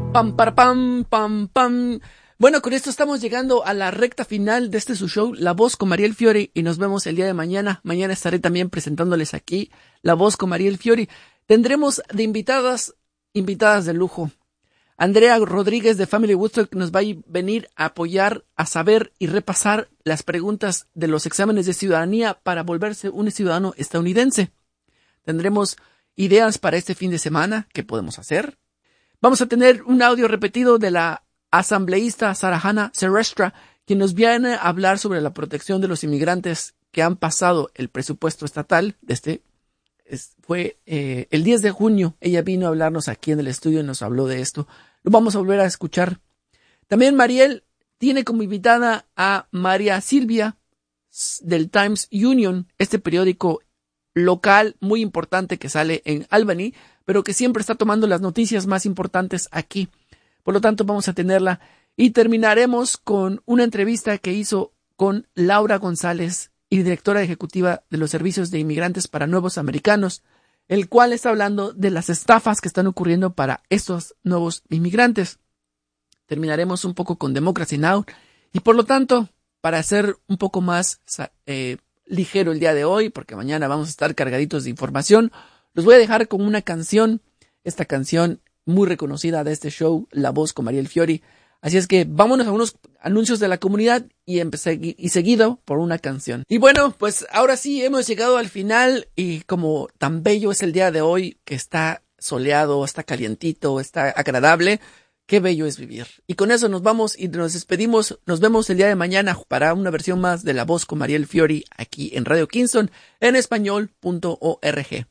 Pam, para, pam, pam, pam. Bueno, con esto estamos llegando a la recta final de este su show, La Voz con Mariel Fiori, y nos vemos el día de mañana. Mañana estaré también presentándoles aquí La Voz con Mariel Fiori. Tendremos de invitadas de lujo. Andrea Rodríguez de Family Woodstock nos va a venir a apoyar, a saber y repasar las preguntas de los exámenes de ciudadanía para volverse un ciudadano estadounidense. Tendremos ideas para este fin de semana, ¿qué podemos hacer? Vamos a tener un audio repetido de la asambleísta Sarahana Serestra, quien nos viene a hablar sobre la protección de los inmigrantes que han pasado el presupuesto estatal. Fue el 10 de junio, ella vino a hablarnos aquí en el estudio y nos habló de esto. Lo vamos a volver a escuchar. También Mariel tiene como invitada a María Silvia del Times Union, este periódico local muy importante que sale en Albany, pero que siempre está tomando las noticias más importantes aquí. Por lo tanto, vamos a tenerla. Y terminaremos con una entrevista que hizo con Laura González, y directora ejecutiva de los servicios de inmigrantes para nuevos americanos, el cual está hablando de las estafas que están ocurriendo para estos nuevos inmigrantes. Terminaremos un poco con Democracy Now! Y por lo tanto, para hacer un poco más ligero el día de hoy, porque mañana vamos a estar cargaditos de información, los voy a dejar con una canción, esta canción muy reconocida de este show, La Voz con Mariel Fiori. Así es que vámonos a unos anuncios de la comunidad y seguido por una canción. Y bueno, pues ahora sí hemos llegado al final, y como tan bello es el día de hoy, que está soleado, está calientito, está agradable, qué bello es vivir. Y con eso nos vamos y nos despedimos. Nos vemos el día de mañana para una versión más de La Voz con Mariel Fiori aquí en Radio Kingston en español.org.